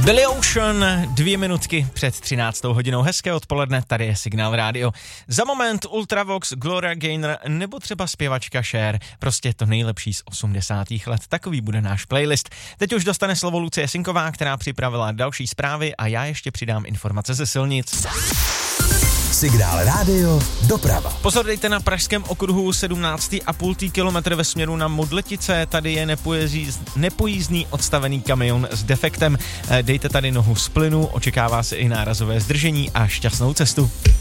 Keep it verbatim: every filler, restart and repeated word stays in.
Billy Ocean, dvě minutky před třináctou hodinou. Hezké odpoledne, tady je Signál rádio. Za moment Ultravox, Gloria Gaynor nebo třeba zpěvačka Cher. Prostě to nejlepší z osmdesátých let. Takový bude náš playlist. Teď už dostane slovo Lucie Sinková, která připravila další zprávy a já ještě přidám informace ze silnic. Signál rádio, doprava. Pozor, dejte na pražském okruhu sedmnáct celá pět kilometru ve směru na Modletice. Tady je nepojezdí, nepojízdný odstavený kamion s defektem. Dejte tady nohu z plynu, očekává se i nárazové zdržení a šťastnou cestu.